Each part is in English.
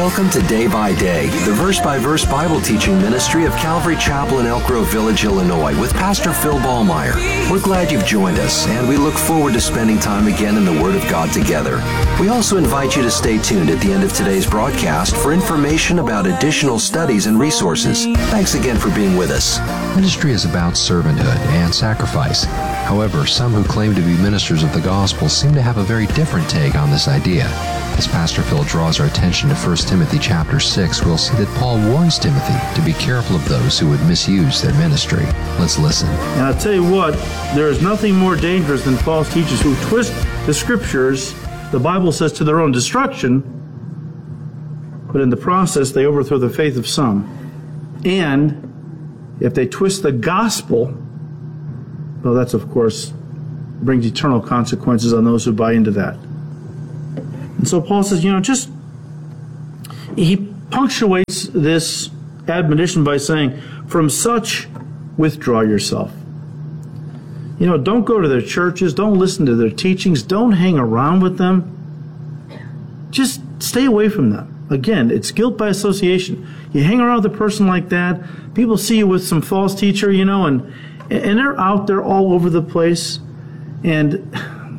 Welcome to Day by Day, the verse-by-verse Bible teaching ministry of Calvary Chapel in Elk Grove Village, Illinois, with Pastor Phil Ballmeyer. We're glad you've joined us, and we look forward to spending time again in the Word of God together. We also invite you to stay tuned at the end of today's broadcast for information about additional studies and resources. Thanks again for being with us. Ministry is about servanthood and sacrifice. However, some who claim to be ministers of the gospel seem to have a very different take on this idea. As Pastor Phil draws our attention to 1 Timothy chapter 6, we'll see that Paul warns Timothy to be careful of those who would misuse their ministry. Let's listen. And I'll tell you what, there is nothing more dangerous than false teachers who twist the scriptures, the Bible says, to their own destruction, but in the process they overthrow the faith of some. And if they twist the gospel, well, that's, of course, brings eternal consequences on those who buy into that. And so Paul says, he punctuates this admonition by saying, from such withdraw yourself. Don't go to their churches, don't listen to their teachings, don't hang around with them. Just stay away from them. Again, it's guilt by association. You hang around with a person like that, people see you with some false teacher, and they're out there all over the place, and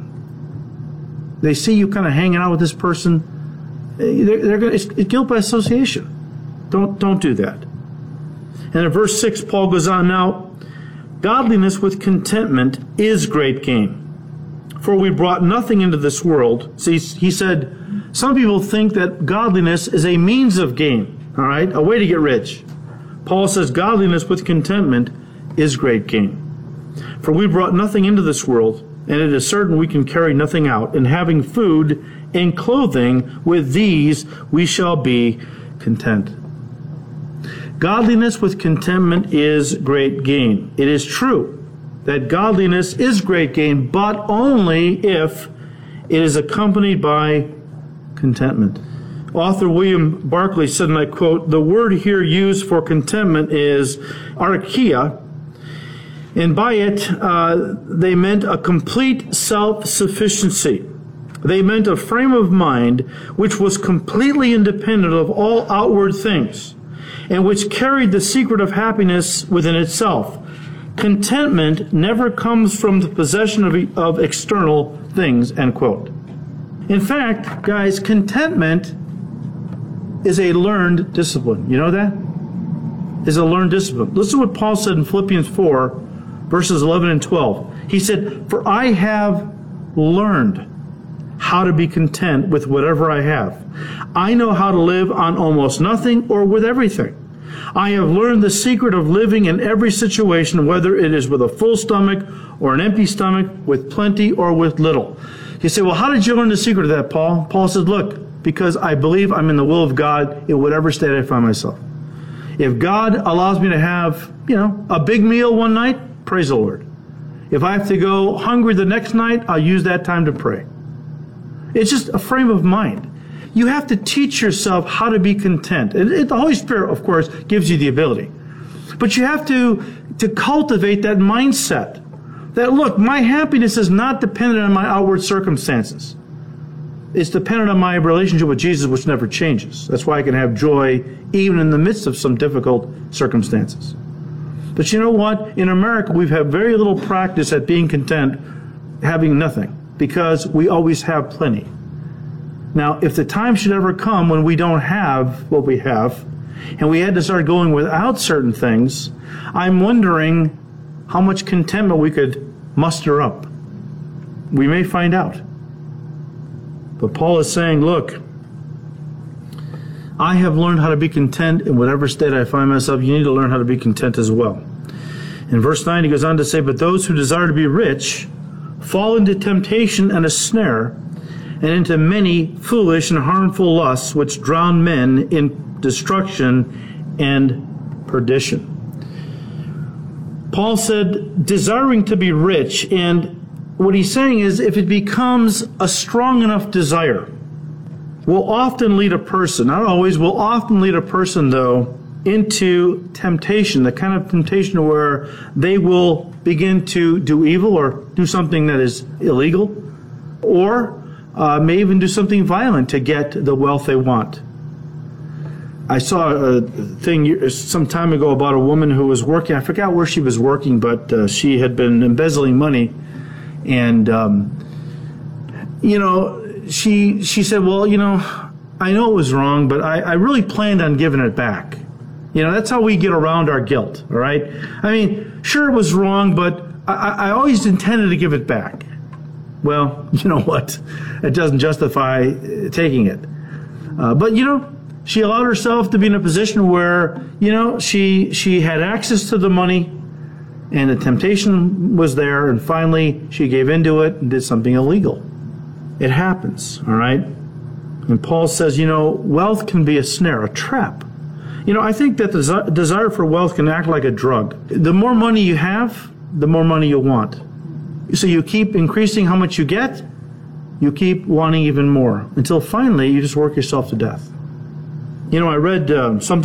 they see you kind of hanging out with this person. It's guilt by association. Don't do that. And in verse 6, Paul goes on, now, godliness with contentment is great gain. For we brought nothing into this world. See, he said, some people think that godliness is a means of gain, all right, a way to get rich. Paul says godliness with contentment is great gain. For we brought nothing into this world, and it is certain we can carry nothing out. And having food and clothing, with these we shall be content. Godliness with contentment is great gain. It is true that godliness is great gain, but only if it is accompanied by contentment. Author William Barclay said, and I quote, the word here used for contentment is archeia, and by it they meant a complete self-sufficiency. They meant a frame of mind which was completely independent of all outward things, and which carried the secret of happiness within itself. Contentment never comes from the possession of external things, end quote. In fact, guys, contentment is a learned discipline. You know that? Is a learned discipline. Listen to what Paul said in Philippians 4, verses 11 and 12. He said, for I have learned how to be content with whatever I have. I know how to live on almost nothing or with everything. I have learned the secret of living in every situation, whether it is with a full stomach or an empty stomach, with plenty or with little. You say, well, how did you learn the secret of that, Paul? Paul said, look, because I believe I'm in the will of God in whatever state I find myself. If God allows me to have, a big meal one night, praise the Lord. If I have to go hungry the next night, I'll use that time to pray. It's just a frame of mind. You have to teach yourself how to be content. The Holy Spirit, of course, gives you the ability. But you have to cultivate that mindset. That, look, my happiness is not dependent on my outward circumstances. It's dependent on my relationship with Jesus, which never changes. That's why I can have joy even in the midst of some difficult circumstances. But you know what? In America, we've had very little practice at being content, having nothing, because we always have plenty. Now, if the time should ever come when we don't have what we have, and we had to start going without certain things, I'm wondering how much contentment we could muster up. We may find out. But Paul is saying, look, I have learned how to be content in whatever state I find myself. You need to learn how to be content as well. In verse 9, he goes on to say, but those who desire to be rich fall into temptation and a snare, and into many foolish and harmful lusts, which drown men in destruction and perdition. Paul said, desiring to be rich, and what he's saying is, if it becomes a strong enough desire, will often lead a person, not always, will often lead a person, though, into temptation, the kind of temptation where they will begin to do evil or do something that is illegal, or may even do something violent to get the wealth they want. I saw a thing some time ago about a woman who was working. I forgot where she was working, but she had been embezzling money, and she said, "Well, I know it was wrong, but I really planned on giving it back." That's how we get around our guilt. All right. I mean, sure it was wrong, but I always intended to give it back. Well, you know what? It doesn't justify taking it. But she allowed herself to be in a position where, she had access to the money, and the temptation was there, and finally she gave into it and did something illegal. It happens, all right? And Paul says, wealth can be a snare, a trap. I think that the desire for wealth can act like a drug. The more money you have, the more money you want. So you keep increasing how much you get, you keep wanting even more, until finally you just work yourself to death. I read something